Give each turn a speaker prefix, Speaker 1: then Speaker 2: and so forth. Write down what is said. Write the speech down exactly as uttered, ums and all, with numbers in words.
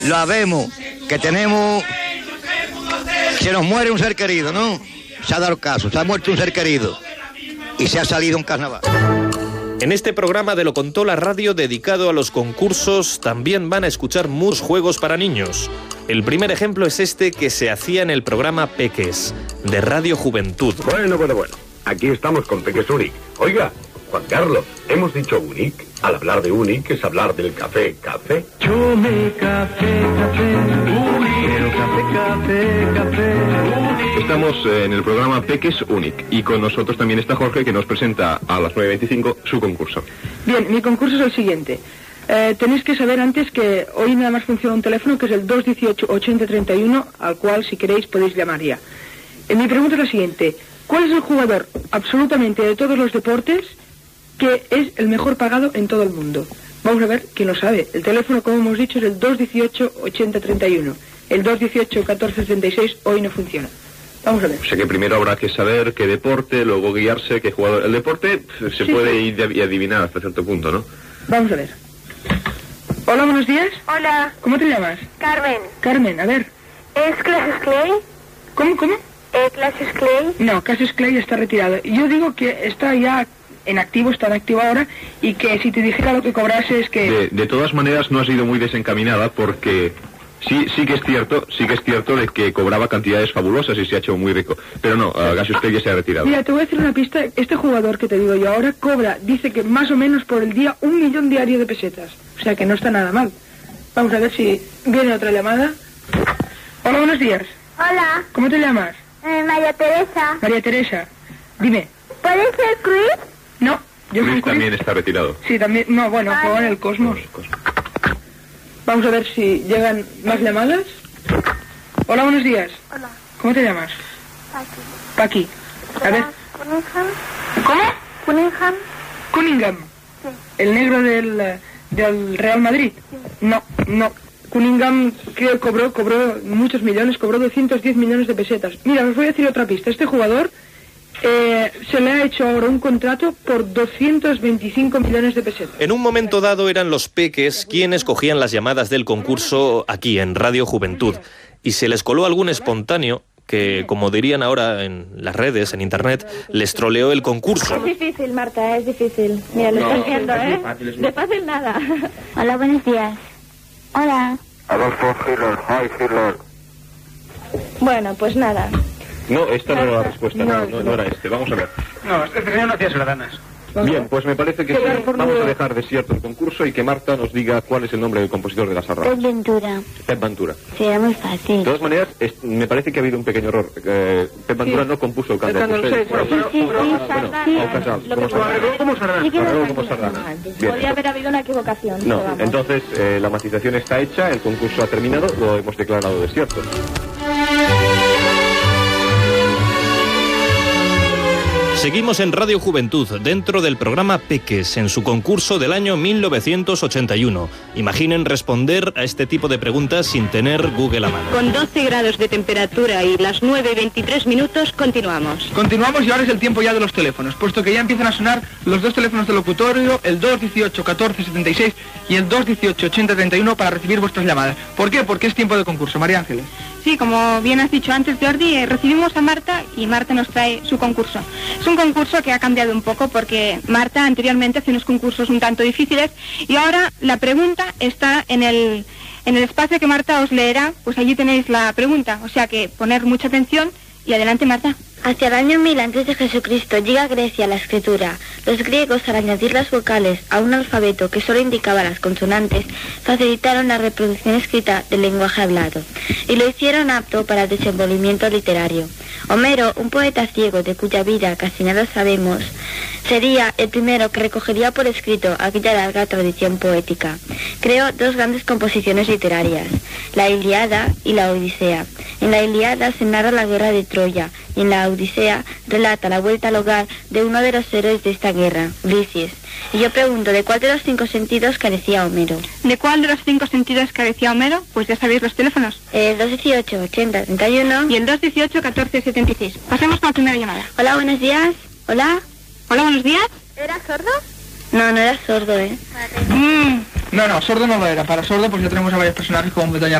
Speaker 1: Lo vemos, que tenemos, se nos muere un ser querido, ¿no? Se ha dado caso, se ha muerto un ser querido y se ha salido un carnaval.
Speaker 2: En este programa de Lo Contó la Radio dedicado a los concursos también van a escuchar muchos juegos para niños. El primer ejemplo es este que se hacía en el programa Peques, de Radio Juventud.
Speaker 3: Bueno, bueno, bueno. Aquí estamos con Peques Unic. Oiga, Juan Carlos, hemos dicho Unic. Al hablar de Unic es hablar del café, café.
Speaker 4: Chume, café, café, Unic, café, café, café, Unic.
Speaker 5: Estamos en el programa Peques Unic y con nosotros también está Jorge, que nos presenta a las nueve veinticinco su concurso.
Speaker 6: Bien, mi concurso es el siguiente. Eh, tenéis que saber antes que hoy nada más funciona un teléfono que es el dos dieciocho ochenta treinta y uno, al cual si queréis podéis llamar ya. Eh, mi pregunta es la siguiente. ¿Cuál es el jugador absolutamente de todos los deportes que es el mejor pagado en todo el mundo? Vamos a ver quién lo sabe. El teléfono, como hemos dicho, es el dos dieciocho ochenta treinta y uno. El dos dieciocho catorce setenta y seis hoy no funciona. Vamos a ver.
Speaker 5: O sea que primero habrá que saber qué deporte, luego guiarse, qué jugador. El deporte se
Speaker 6: Sí,
Speaker 5: puede
Speaker 6: sí.
Speaker 5: ir y adivinar hasta cierto punto, ¿no?
Speaker 6: Vamos a ver. Hola, buenos días.
Speaker 7: Hola,
Speaker 6: ¿Cómo te llamas?
Speaker 7: Carmen.
Speaker 6: Carmen, a ver.
Speaker 7: ¿Es Cassius Clay?
Speaker 6: ¿Cómo, cómo?
Speaker 7: ¿Eh, Cassius Clay?
Speaker 6: No, Cassius Clay está retirado. Yo digo que está ya en activo, está en activo ahora, y que si te dijera lo que cobrase es que...
Speaker 5: De, de todas maneras no has ido muy desencaminada porque sí sí que es cierto, sí que es cierto de que cobraba cantidades fabulosas y se ha hecho muy rico. Pero no, uh, Cassius Clay ya se ha retirado.
Speaker 6: Mira, te voy a decir una pista. Este jugador que te digo yo ahora cobra, dice que más o menos por el día un millón diario de pesetas. O sea que no está nada mal. Vamos a ver si viene otra llamada. Hola, buenos días.
Speaker 7: Hola,
Speaker 6: ¿Cómo te llamas?
Speaker 7: eh, María Teresa.
Speaker 6: María Teresa. Dime.
Speaker 7: ¿Puede ser Chris?
Speaker 6: No, yo soy
Speaker 5: Luis
Speaker 6: Chris.
Speaker 5: también está retirado.
Speaker 6: Sí, también. No, bueno,
Speaker 7: Vale.
Speaker 6: juega en el Cosmos. Vamos a ver si llegan más llamadas. Hola, buenos días.
Speaker 7: Hola,
Speaker 6: ¿Cómo te llamas?
Speaker 7: aquí.
Speaker 6: Paqui. A ver.
Speaker 7: ¿Cunningham?
Speaker 6: ¿Cómo?
Speaker 7: ¿Cunningham?
Speaker 6: Cunningham.
Speaker 7: Sí.
Speaker 6: ¿El negro del, eh, del Real Madrid? No, no. Cunningham creo cobró, cobró muchos millones, cobró doscientos diez millones de pesetas. Mira, os voy a decir otra pista. Este jugador eh, se le ha hecho ahora un contrato por doscientos veinticinco millones de pesetas.
Speaker 2: En un momento dado eran los Peques quienes cogían las llamadas del concurso aquí en Radio Juventud y se les coló algún espontáneo que, como dirían ahora en las redes, en internet, les troleó el concurso.
Speaker 7: Es difícil, Marta, es difícil. Mira, lo estás viendo, ¿eh? De fácil nada. Hola, buenos días. Hola.
Speaker 3: Adolfo Hitler, hi Hitler.
Speaker 7: Bueno, pues nada.
Speaker 5: No, esta no era la respuesta, no,
Speaker 6: No,
Speaker 5: no, no era este. Vamos a ver.
Speaker 8: No, este señor no hacía sardanas.
Speaker 5: Bien, pues me parece que sí.
Speaker 6: Quedar por
Speaker 5: Vamos a
Speaker 6: nudo.
Speaker 5: dejar desierto el concurso y que Marta nos diga cuál es el nombre del compositor de la sarra.
Speaker 7: Pep Ventura.
Speaker 5: Pep Ventura.
Speaker 7: Sí, era muy
Speaker 5: De
Speaker 7: fácil.
Speaker 5: todas maneras, es- me parece que ha habido un pequeño error. Eh, Pep Ventura
Speaker 6: Sí.
Speaker 5: no compuso el canto
Speaker 6: El canto,
Speaker 5: José.
Speaker 6: sí, pero-
Speaker 7: Sí, sí, sí,
Speaker 5: Bueno,
Speaker 7: sardana.
Speaker 5: o Casal,
Speaker 7: Lo que
Speaker 5: como
Speaker 7: pasa-
Speaker 5: Sardana.
Speaker 8: ¿Cómo sardanas?
Speaker 7: Sí que era
Speaker 5: Arreglo como
Speaker 7: sardana.
Speaker 5: sardana. Bien.
Speaker 7: Podría haber habido una equivocación.
Speaker 5: No,
Speaker 7: pero vamos.
Speaker 5: entonces eh, la matización está hecha, el concurso ha terminado, lo hemos declarado desierto.
Speaker 2: Seguimos en Radio Juventud, dentro del programa Peques, en su concurso del año mil novecientos ochenta y uno. Imaginen responder a este tipo de preguntas sin tener Google a mano.
Speaker 9: Con doce grados de temperatura y las nueve y veintitrés minutos, continuamos.
Speaker 8: Continuamos y ahora es el tiempo ya de los teléfonos, puesto que ya empiezan a sonar los dos teléfonos del locutorio, el dos dieciocho catorce setenta y seis y el dos dieciocho ochenta treinta y uno para recibir vuestras llamadas. ¿Por qué? Porque es tiempo de concurso. María Ángeles.
Speaker 9: Sí, como bien has dicho antes, Jordi, eh, recibimos a Marta y Marta nos trae su concurso. Es un concurso que ha cambiado un poco porque Marta anteriormente hacía unos concursos un tanto difíciles y ahora la pregunta está en el, en el espacio que Marta os leerá, pues allí tenéis la pregunta. O sea que poner mucha atención y adelante, Marta.
Speaker 7: Hacia el año mil antes de Jesucristo llega a Grecia la escritura. Los griegos, al añadir las vocales a un alfabeto que solo indicaba las consonantes, facilitaron la reproducción escrita del lenguaje hablado y lo hicieron apto para el desenvolvimiento literario. Homero, un poeta ciego de cuya vida casi nada sabemos, sería el primero que recogería por escrito aquella larga tradición poética. Creó dos grandes composiciones literarias, la Ilíada y la Odisea. En la Ilíada se narra la guerra de Troya y en la Odisea relata la vuelta al hogar de uno de los héroes de esta guerra, Ulises. Y yo pregunto, ¿de cuál de los cinco sentidos carecía Homero?
Speaker 9: ¿De cuál de los cinco sentidos carecía Homero? Pues ya sabéis los teléfonos.
Speaker 7: El dos dieciocho ochenta treinta y uno.
Speaker 9: Y el dos dieciocho catorce setenta y seis. Pasemos con la primera llamada.
Speaker 7: Hola, buenos días. Hola.
Speaker 9: Hola, buenos días.
Speaker 7: ¿Era sordo? No, no era sordo, ¿eh?
Speaker 9: Mm,
Speaker 8: No, no, sordo no lo era. Para sordo pues ya tenemos a varios personajes como Doña